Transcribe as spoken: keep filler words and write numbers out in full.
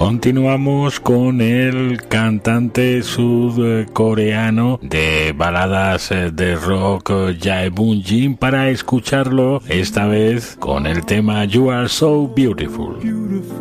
Continuamos con el cantante sudcoreano de baladas de rock Jae Bum Jin para escucharlo esta vez con el tema You Are So Beautiful.